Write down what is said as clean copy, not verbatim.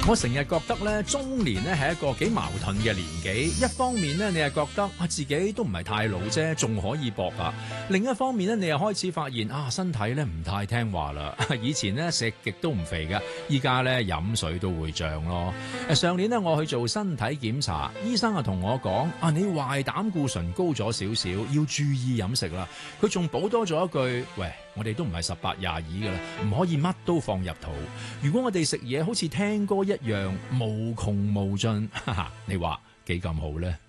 我成日覺得咧，中年咧係一個幾矛盾嘅年紀。一方面咧，你係覺得自己都唔係太老啫，仲可以搏啊；另一方面咧，你又開始發現身體咧唔太聽話啦。以前咧食極都唔肥㗎，依家咧飲水都會脹咯。上年咧我去做身體檢查，醫生同我講你壞膽固醇高咗少少，要注意飲食啦。佢仲補多咗一句：喂，我哋都唔係18、22㗎啦，唔可以乜都放入肚。如果我哋食嘢好似聽歌一樣無窮無盡，哈哈，你話幾咁好呢？